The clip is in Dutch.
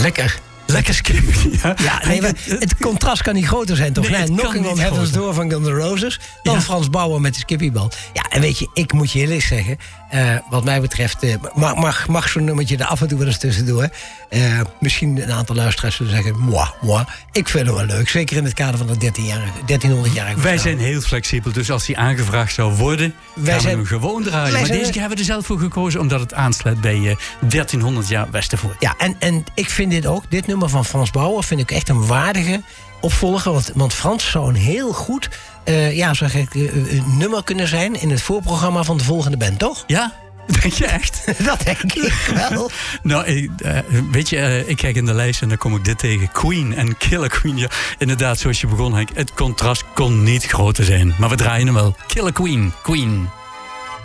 Lekker skippy. Ja, nee, het contrast kan niet groter zijn, toch? Nee, Knocking on Heaven's Door van Guns N' Roses. Dan Frans Bauer met de skippybal. Ja, en weet je, ik moet je eerlijk zeggen... wat mij betreft mag zo'n nummertje er af en toe wel eens tussendoor. Misschien een aantal luisteraars zullen zeggen... moi. Ik vind het wel leuk. Zeker in het kader van de 1300-jarige Wij zijn heel flexibel, dus als die aangevraagd zou worden... gaan we hem gewoon draaien. Maar deze keer hebben we er zelf voor gekozen... omdat het aansluit bij 1300 jaar Westervoort. Ja, en ik vind dit nummer van Frans Bauer... vind ik echt een waardige opvolger. Want Frans zou een heel goed... nummer kunnen zijn... in het voorprogramma van de volgende band, toch? Ja? Denk je echt? Dat denk ik wel. Nou, weet je, ik kijk in de lijst en dan kom ik dit tegen. Queen en Killer Queen. Ja, inderdaad, zoals je begon, Henk. Het contrast kon niet groter zijn. Maar we draaien hem wel. Killer Queen.